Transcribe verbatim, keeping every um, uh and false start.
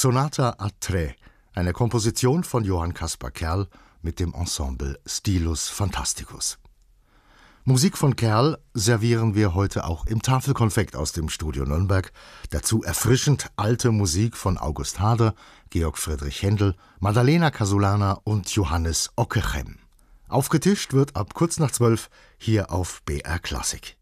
Sonata a tre, eine Komposition von Johann Caspar Kerl mit dem Ensemble Stilus Fantasticus. Musik von Kerl servieren wir heute auch im Tafelkonfekt aus dem Studio Nürnberg. Dazu erfrischend alte Musik von August Hader, Georg Friedrich Händel, Maddalena Casulana und Johannes Ockeghem. Aufgetischt wird ab kurz nach zwölf hier auf B R Klassik.